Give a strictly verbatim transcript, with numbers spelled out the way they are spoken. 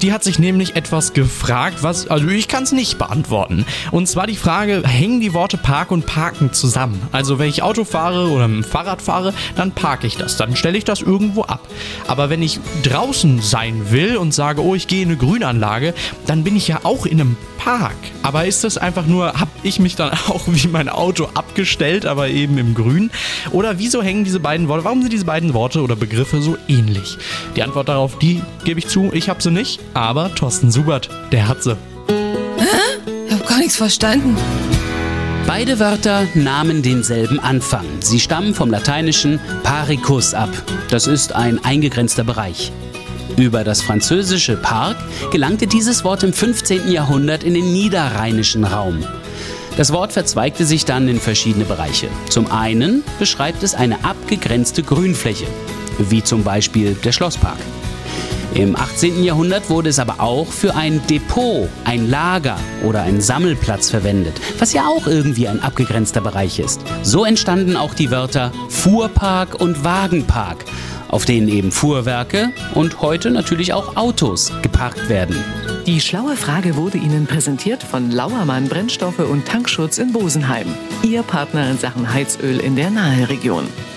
die hat sich nämlich etwas gefragt, was, also ich kann es nicht beantworten. Und zwar die Frage, hängen die Worte Park und Parken zusammen? Also wenn ich Auto fahre oder mit dem Fahrrad fahre, dann parke ich das, dann stelle ich das irgendwo ab. Aber wenn ich draußen sein will und sage, oh, ich gehe in eine Grünanlage, dann bin ich ja auch in einem Park. Aber ist das einfach nur, habe ich mich dann auch wie mein Auto abgestellt, aber eben im Grün? Oder wieso hängen diese beiden Worte, warum sind diese beiden Worte oder Begriffe so ähnlich? Die Antwort darauf, die gebe ich zu, ich habe sie nicht, aber Thorsten Subert, der hat sie. Hä? Ich habe gar nichts verstanden. Beide Wörter nahmen denselben Anfang. Sie stammen vom lateinischen Paricus ab. Das ist ein eingegrenzter Bereich. Über das französische Park gelangte dieses Wort im fünfzehnten Jahrhundert in den niederrheinischen Raum. Das Wort verzweigte sich dann in verschiedene Bereiche. Zum einen beschreibt es eine abgegrenzte Grünfläche, wie zum Beispiel der Schlosspark. Im achtzehnten Jahrhundert wurde es aber auch für ein Depot, ein Lager oder einen Sammelplatz verwendet, was ja auch irgendwie ein abgegrenzter Bereich ist. So entstanden auch die Wörter Fuhrpark und Wagenpark, auf denen eben Fuhrwerke und heute natürlich auch Autos geparkt werden. Die schlaue Frage wurde Ihnen präsentiert von Lauermann Brennstoffe und Tankschutz in Bosenheim. Ihr Partner in Sachen Heizöl in der Naheregion.